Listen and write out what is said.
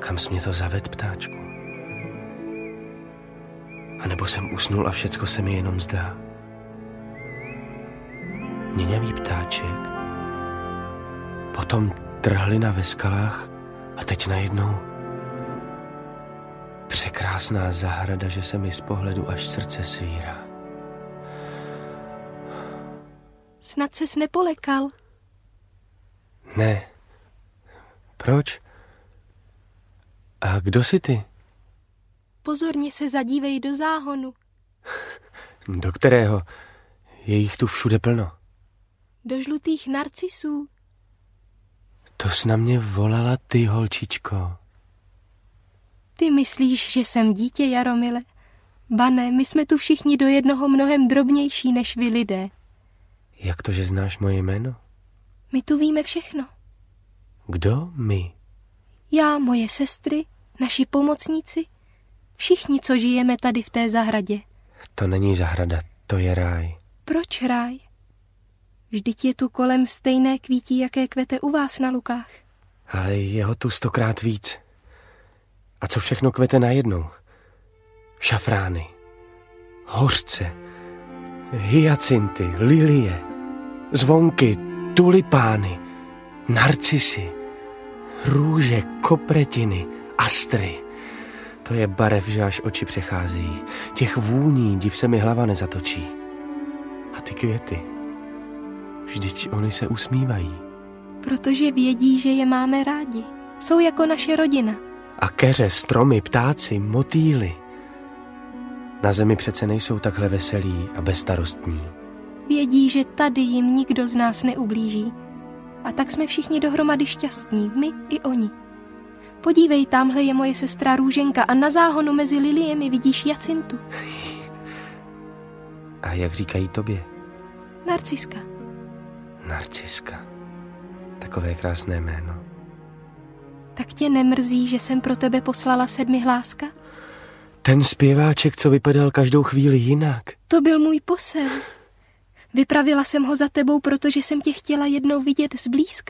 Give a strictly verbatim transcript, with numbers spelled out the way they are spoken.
Kam jsi mě to zaved, ptáčku? A nebo jsem usnul a všecko se mi jenom zdá? Měňavý ptáček, potom trhlina ve skalách a teď najednou překrásná zahrada, že se mi z pohledu až srdce svírá. Snad ses nepolekal? Ne. Proč? A kdo jsi ty? Pozorně se zadívej do záhonu. Do kterého? Je jich tu všude plno. Do žlutých narcisů. To jsi na mě volala ty, holčičko. Ty myslíš, že jsem dítě, Jaromile? Ba ne, my jsme tu všichni do jednoho mnohem drobnější než vy lidé. Jak to, že znáš moje jméno? My tu víme všechno. Kdo my? Já, moje sestry, naši pomocníci, všichni, co žijeme tady v té zahradě. To není zahrada, to je ráj. Proč ráj? Vždyť je tu kolem stejné kvítí, jaké kvete u vás na lukách. Ale je ho tu stokrát víc. A co všechno kvete najednou? Šafrány, hořce, hyacinty, lilie, zvonky, tulipány, narcisy, růže, kopretiny, astry. To je barev, že až oči přecházejí. Těch vůní, div se mi hlava nezatočí. A ty květy, vždyť oni se usmívají. Protože vědí, že je máme rádi. Jsou jako naše rodina. A keře, stromy, ptáci, motýly. Na zemi přece nejsou takhle veselí a bezstarostní. Vědí, že tady jim nikdo z nás neublíží. A tak jsme všichni dohromady šťastní, my i oni. Podívej, tamhle je moje sestra Růženka a na záhonu mezi liliemi vidíš jacintu. A jak říkají tobě? Narciska. Narciska. Takové krásné jméno. Tak tě nemrzí, že jsem pro tebe poslala sedmihláska? Ten zpěváček, co vypadal každou chvíli jinak. To byl můj posel. Vypravila jsem ho za tebou, protože jsem tě chtěla jednou vidět zblízka.